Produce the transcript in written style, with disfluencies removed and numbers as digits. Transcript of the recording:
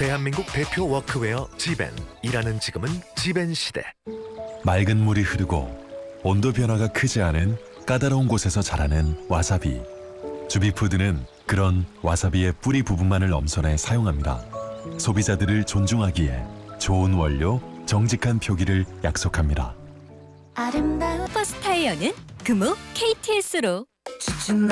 대한민국 대표 워크웨어 지벤. 일하는 지금은 지벤 시대. 맑은 물이 흐르고 온도 변화가 크지 않은 까다로운 곳에서 자라는 와사비. 주비푸드는 그런 와사비의 뿌리 부분만을 엄선해 사용합니다. 소비자들을 존중하기에 좋은 원료, 정직한 표기를 약속합니다. 아름다운 버스 타이어는 금호 KTS로. 지친